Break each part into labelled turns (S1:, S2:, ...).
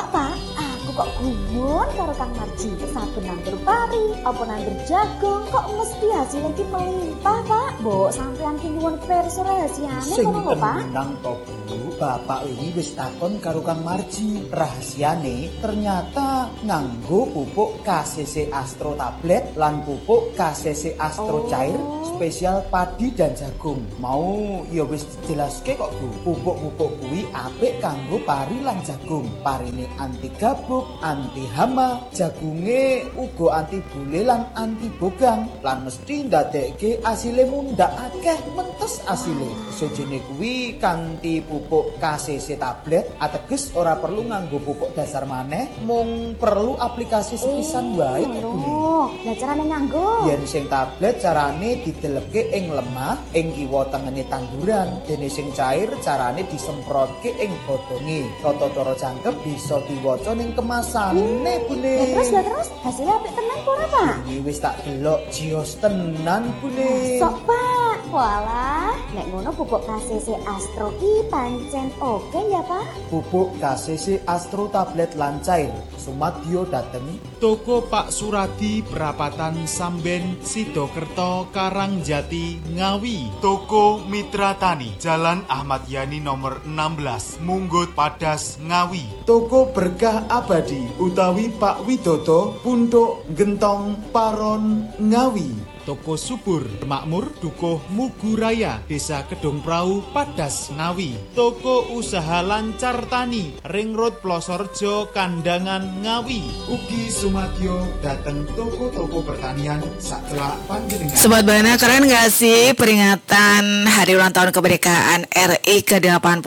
S1: Pak, aku kok gumun karo Kang Marji. Saben nandur pari, apa nandur jagung, kok mesti hasilnya ki melimpah, Pak. Mbok sampean ki nyuwun pirsa rahasiane
S2: Sing
S1: ngono lho, Pak.
S2: tenang to, Bu. Bapak ini wis takon karo Kang Marji. Rahasiane ternyata nganggo pupuk KCC Astro tablet lan pupuk KCC Astro cair spesial padi dan jagung. Mau ya wis dijelaske kok, Bu. Pupuk-pupuk kuwi apik kanggo pari lan jagung. Parine anti gabuk, anti hama, jagunge uga anti bule lan anti bogang. Lan mesti ndadekke asile mundhak akeh mentes asile. Sejene kuwi kanthi pupuk KCC tablet ateges ora perlu nganggo pupuk dasar maneh, mung perlu aplikasi sepisan wae kok, Bu.
S1: Lah carane nganggo?
S2: Yen sing tablet carane dideleke ing lemah ing kiwa tengene tanduran, dene sing cair carane disemprotke ing godhonge. Tata cara jangkep bisa diwaca ning kemasane, Bune.
S1: Lah terus hasilnya apik tenan kok ora, Pak?
S2: Iki wis tak delok jios tenan, Bune.
S1: Sok, Pak. Walah, nek ngono pupuk KCC Astro ki pancen oke ya, Pak?
S2: Pupuk KCC Astro tablet lan cair sumadyo dateng
S3: Toko Pak Suradi Perapatan Samben Sidokerto Karangjati Ngawi. Toko Mitra Tani Jalan Ahmad Yani nomor 16 Munggut Padas Ngawi.
S2: Toko Berkah Abadi utawi Pak Widodo Punduk Gentong Paron Ngawi.
S3: Toko Subur Makmur Dukuh Muguraya Desa Kedung Prau Padas Ngawi. Toko Usaha Lancar Tani Ring Road Plosorjo Kandangan Ngawi.
S2: Ugi sumadyo dateng toko-toko pertanian sakelak panjenengan.
S4: Sobat Bana, keren gak sih peringatan Hari Ulang Tahun Kemerdekaan RI ke-81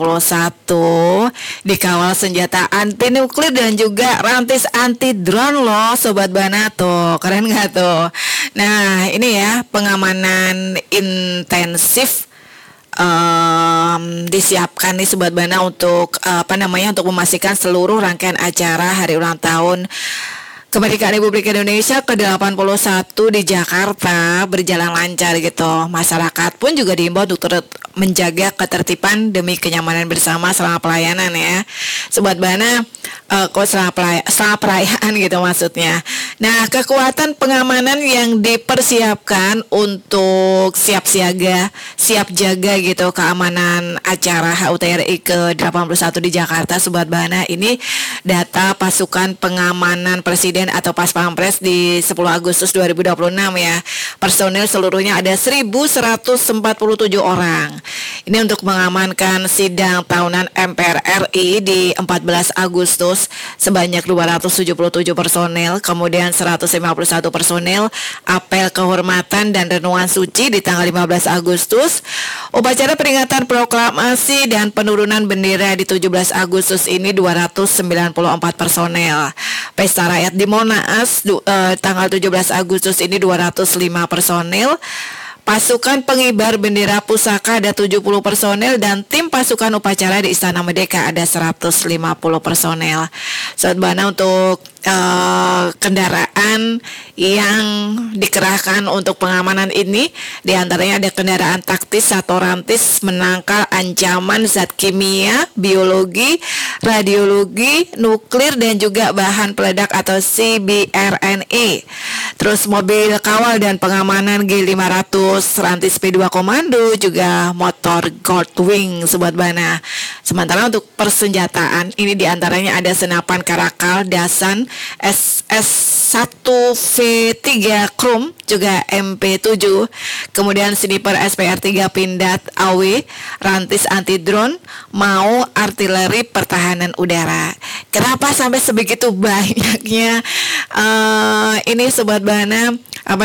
S4: dikawal senjata anti nuklir dan juga rantis anti drone loh Sobat Bana tuh. Keren gak tuh? Nah ini ya pengamanan intensif disiapkan nih Sobat Bana untuk untuk memastikan seluruh rangkaian acara Hari Ulang Tahun Kemerdekaan Republik Indonesia ke-81 di Jakarta berjalan lancar gitu. Masyarakat pun juga diimbau untuk turut menjaga ketertiban demi kenyamanan bersama selama pelayanan ya. Sobat Bana, selama perayaan gitu maksudnya. Nah, kekuatan pengamanan yang dipersiapkan untuk siap siaga, siap jaga gitu keamanan acara HUT RI ke-81 di Jakarta Sobat Bana. Ini data pasukan pengamanan Presiden atau Pas Pampres di 10 Agustus 2026 ya. Personil seluruhnya ada 1.147 orang. Ini untuk mengamankan sidang tahunan MPR RI di 14 Agustus sebanyak 277 personil, kemudian 151 personil apel kehormatan dan renungan suci di tanggal 15 Agustus. Upacara peringatan proklamasi dan penurunan bendera di 17 Agustus ini 294 personil. Pesta rakyat di Monaas tanggal 17 Agustus ini 205 personil. Pasukan pengibar bendera pusaka ada 70 personel dan tim pasukan upacara di Istana Merdeka ada 150 personel. Sobat Bana, untuk kendaraan yang dikerahkan untuk pengamanan ini diantaranya ada kendaraan taktis atau rantis menangkal ancaman zat kimia, biologi, radiologi, nuklir dan juga bahan peledak atau CBRNE. Terus mobil kawal dan pengamanan G500, rantis P2 komando, juga motor Goldwing Sobat Bana. Sementara untuk persenjataan ini diantaranya ada senapan karakal Dasan SS1V3 Krum, juga MP7, kemudian sniper SPR3 Pindad AW, rantis anti drone, mau artileri pertahanan udara. Kenapa sampai sebegitu banyaknya ini Sobat Bana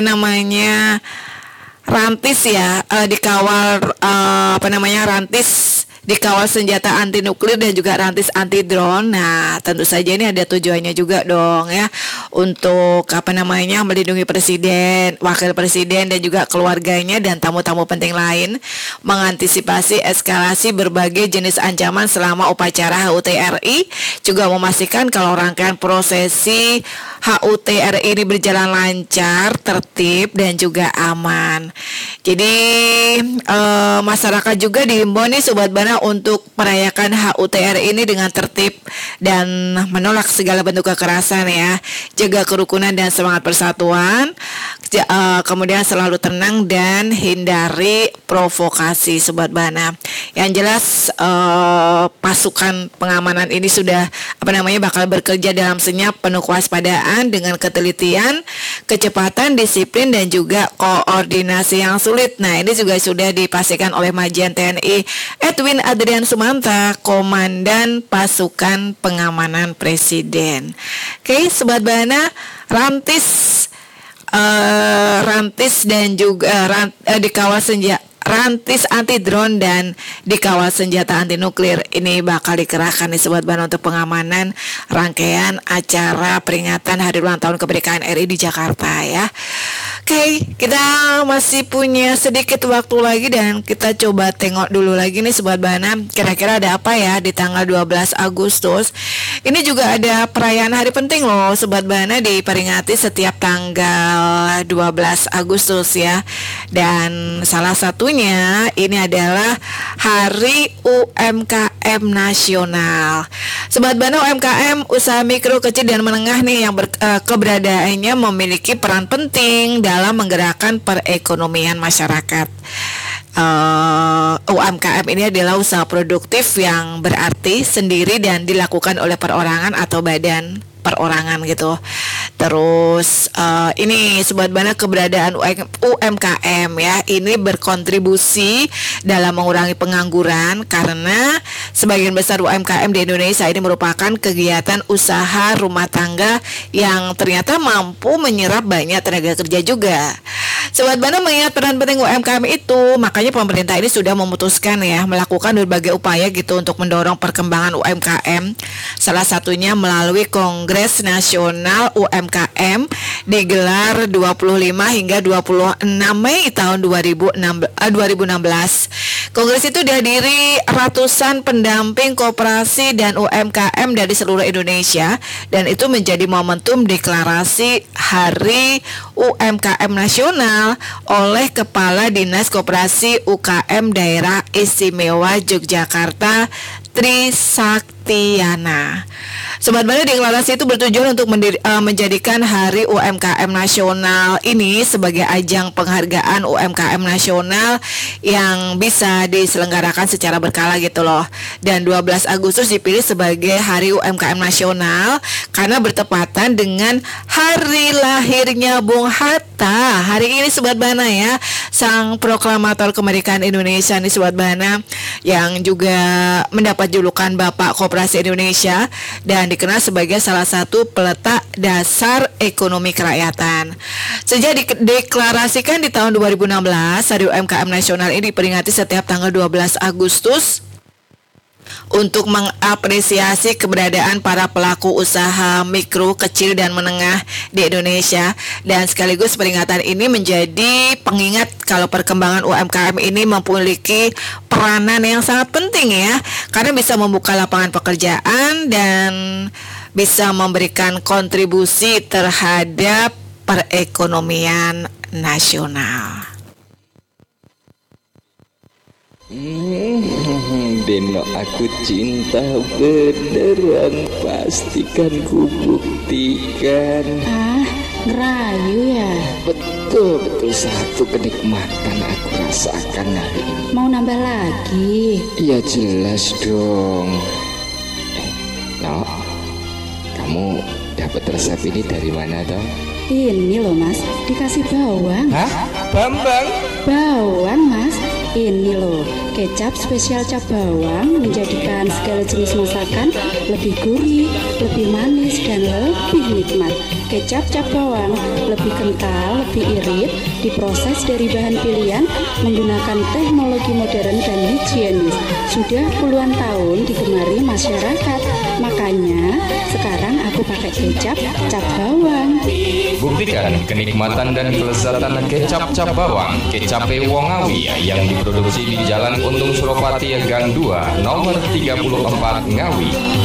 S4: rantis ya dikawal rantis dikawal senjata anti nuklir dan juga rantis anti drone. Nah, tentu saja ini ada tujuannya juga dong ya, untuk melindungi presiden, wakil presiden dan juga keluarganya dan tamu-tamu penting lain, mengantisipasi eskalasi berbagai jenis ancaman selama upacara HUT RI, juga memastikan kalau rangkaian prosesi HUT RI ini berjalan lancar, tertib dan juga aman. Jadi masyarakat juga diimbau nih Sobat Bana untuk merayakan HUT RI ini dengan tertib dan menolak segala bentuk kekerasan ya. Jaga kerukunan dan semangat persatuan. Kemudian selalu tenang dan hindari provokasi Sobat Bana. Yang jelas pasukan pengamanan ini sudah bakal bekerja dalam senyap penuh kewaspadaan dengan ketelitian, kecepatan, disiplin dan juga koordinasi yang sulit. Nah, ini juga sudah dipastikan oleh Majen TNI Edwin Adrian Sumanta, Komandan Pasukan Pengamanan Presiden. Oke, Sobat Bana, rantis dan juga dikawal rantis anti drone dan dikawal senjata anti nuklir ini bakal dikerahkan nih Sobat Bana untuk pengamanan rangkaian acara peringatan Hari Ulang Tahun Kemerdekaan RI di Jakarta ya. Oke, kita masih punya sedikit waktu lagi dan kita coba tengok dulu lagi nih Sobat Bana, kira-kira ada apa ya di tanggal 12 Agustus. Ini juga ada perayaan hari penting loh Sobat Bana, diperingati setiap tanggal 12 Agustus ya. Dan salah satunya ini adalah Hari UMKM Nasional. Sobat Bana, UMKM, usaha mikro, kecil dan menengah nih yang keberadaannya memiliki peran penting dalam menggerakkan perekonomian masyarakat. UMKM ini adalah usaha produktif yang berarti sendiri dan dilakukan oleh perorangan atau badan perorangan gitu. Terus ini Sobat Bana, keberadaan UMKM ya ini berkontribusi dalam mengurangi pengangguran karena sebagian besar UMKM di Indonesia ini merupakan kegiatan usaha rumah tangga yang ternyata mampu menyerap banyak tenaga kerja juga. Sobat Bana, mengingat peran penting UMKM itu, makanya pemerintah ini sudah memutuskan ya melakukan berbagai upaya gitu untuk mendorong perkembangan UMKM. Salah satunya melalui Kongres Nasional UMKM digelar 25 hingga 26 Mei tahun 2016. Kongres itu dihadiri ratusan pendamping koperasi dan UMKM dari seluruh Indonesia dan itu menjadi momentum deklarasi Hari UMKM Nasional oleh Kepala Dinas Koperasi UKM Daerah Istimewa Yogyakarta Trisaktiana. Sobat Bana, deklarasi itu bertujuan untuk menjadikan Hari UMKM Nasional ini sebagai ajang penghargaan UMKM nasional yang bisa diselenggarakan secara berkala gitu loh. Dan 12 Agustus dipilih sebagai Hari UMKM Nasional karena bertepatan dengan hari lahirnya Bung Hatta. Hari ini Sobat Bana ya, sang proklamator kemerdekaan Indonesia nih Sobat Bana, yang juga mendapat julukan Bapak Koperasi Indonesia dan dikenal sebagai salah satu peletak dasar ekonomi kerakyatan. Sejak dideklarasikan di tahun 2016, Hari UMKM Nasional ini diperingati setiap tanggal 12 Agustus untuk mengapresiasi keberadaan para pelaku usaha mikro, kecil dan menengah di Indonesia, dan sekaligus peringatan ini menjadi pengingat kalau perkembangan UMKM ini memiliki peranan yang sangat penting ya, karena bisa membuka lapangan pekerjaan dan bisa memberikan kontribusi terhadap perekonomian nasional.
S5: Deno aku cinta beneran, pastikan ku buktikan.
S6: Ngerayu ya?
S5: Betul satu kenikmatan aku rasakan hari ini.
S6: Mau nambah lagi?
S5: Ya jelas dong. No, kamu dapat resep ini dari mana dong?
S6: Ini loh Mas, dikasih bawang.
S5: Hah? Bambang?
S6: Bawang Mas, ini loh, kecap spesial cap bawang menjadikan segala jenis masakan lebih gurih, lebih manis dan lebih nikmat. Kecap cap bawang lebih kental, lebih irit, diproses dari bahan pilihan menggunakan teknologi modern dan higienis. Sudah puluhan tahun digemari masyarakat, makanya sekarang aku pakai kecap cap bawang.
S7: Buktikan kenikmatan dan kelezatan kecap cap bawang Kecape Wongawi yang diproduksi di Jalan Untung Suropati Gang 2 nomor 34 Ngawi.